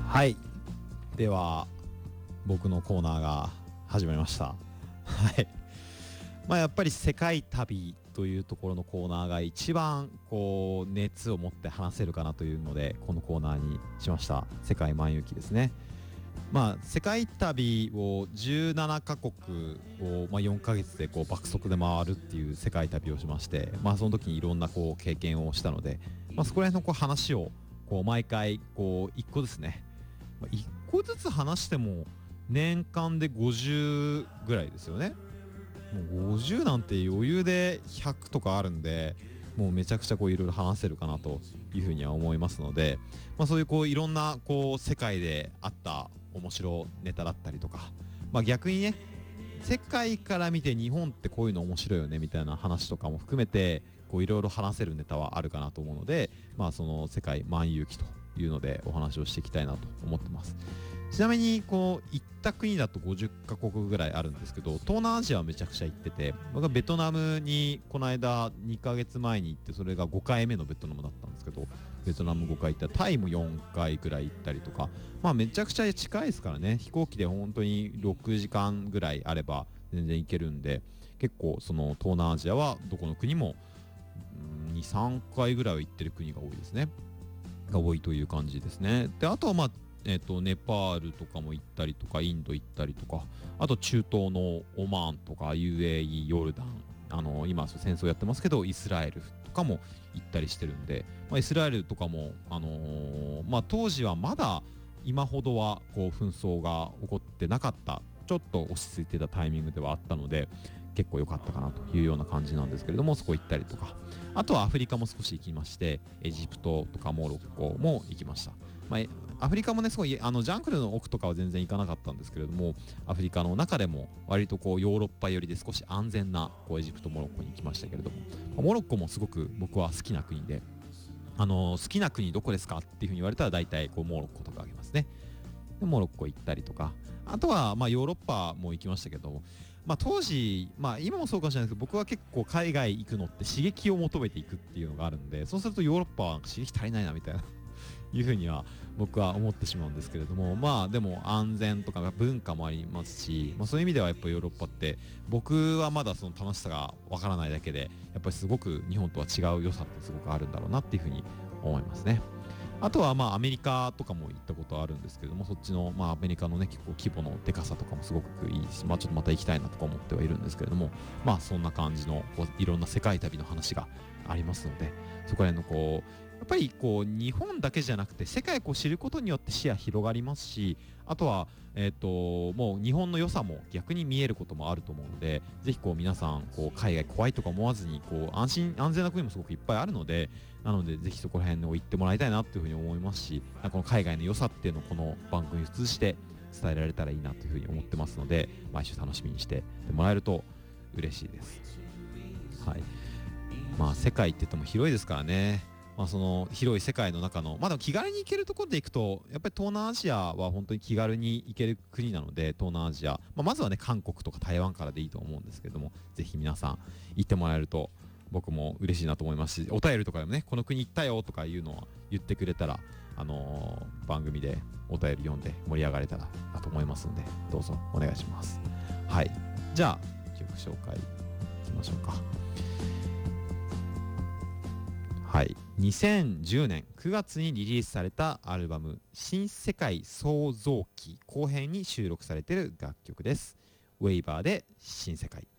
はい、では僕のコーナーが始まりました。はい。やっぱり世界旅というところのコーナーが一番こう熱を持って話せるかなというので、このコーナーにしました。世界漫遊記ですね。世界旅を17カ国を、4ヶ月でこう爆速で回るっていう世界旅をしまして、その時にいろんなこう経験をしたので、そこら辺のこう話をこう毎回こう1個ですね、1個ずつ話しても年間で50ぐらいですよね。もう50なんて余裕で100とかあるんで、もうめちゃくちゃこういろいろ話せるかなというふうには思いますので、そういうこういろんなこう世界であった面白ネタだったりとか、逆にね、世界から見て日本ってこういうの面白いよねみたいな話とかも含めてこういろいろ話せるネタはあるかなと思うので、その世界漫遊記というのでお話をしていきたいなと思ってます。ちなみにこう行った国だと50カ国ぐらいあるんですけど、東南アジアはめちゃくちゃ行ってて、僕はベトナムにこの間2ヶ月前に行って、それが5回目のベトナムだったんですけど、ベトナム5回行った、タイも4回ぐらい行ったりとか、めちゃくちゃ近いですからね。飛行機で本当に6時間ぐらいあれば全然行けるんで、結構その東南アジアはどこの国も2、3回ぐらいは行ってる国が多いですね。が多いという感じですね。で、あとはネパールとかも行ったりとか、インド行ったりとか、あと中東のオマーンとか UAE、ヨルダン、今戦争やってますけど、イスラエルとかも行ったりしてるんで、イスラエルとかも、当時はまだ今ほどはこう紛争が起こってなかった、ちょっと落ち着いてたタイミングではあったので、結構良かったかなというような感じなんですけれども、そこ行ったりとか、あとはアフリカも少し行きまして、エジプトとかモロッコも行きました。アフリカもね、すごいジャングルの奥とかは全然行かなかったんですけれども、アフリカの中でも割とこうヨーロッパ寄りで少し安全なこうエジプト、モロッコに行きましたけれども、モロッコもすごく僕は好きな国で、好きな国どこですかっていうふうに言われたら大体こうモロッコとかあげますね。でモロッコ行ったりとか、あとはヨーロッパも行きましたけど、当時、今もそうかもしれないですけど、僕は結構海外行くのって刺激を求めていくっていうのがあるんで、そうするとヨーロッパは刺激足りないなみたいないうふうには僕は思ってしまうんですけれども、でも安全とか文化もありますし、そういう意味ではやっぱりヨーロッパって僕はまだその楽しさがわからないだけで、やっぱりすごく日本とは違う良さってすごくあるんだろうなっていうふうに思いますね。あとはアメリカとかも行ったことあるんですけれども、そっちのアメリカのね結構規模のでかさとかもすごくいいし、ちょっとまた行きたいなとか思ってはいるんですけれども、そんな感じのこういろんな世界旅の話がありますので、そこら辺のこうやっぱりこう日本だけじゃなくて世界をこう知ることによって視野広がりますし、あとはもう日本の良さも逆に見えることもあると思うので、ぜひこう皆さんこう海外怖いとか思わずにこう安全な国もすごくいっぱいあるので、なのでぜひそこら辺を行ってもらいたいなというふうに思いますし、この海外の良さっていうのをこの番組を通じて伝えられたらいいなというふうに思ってますので、毎週楽しみにしてもらえると嬉しいです。はい。世界って言っても広いですからね。その広い世界の中の、でも気軽に行けるところで行くと、やっぱり東南アジアは本当に気軽に行ける国なので、東南アジア、まずはね、韓国とか台湾からでいいと思うんですけれども、ぜひ皆さん行ってもらえると、僕も嬉しいなと思いますし、お便りとかでもね、この国行ったよとかいうのを言ってくれたら、番組でお便り読んで盛り上がれたらなと思いますので、どうぞお願いします。はい。じゃあ、曲紹介いきましょうか。はい、2010年9月にリリースされたアルバム「新世界創造記」後編に収録されている楽曲です。ウェイバーで新世界。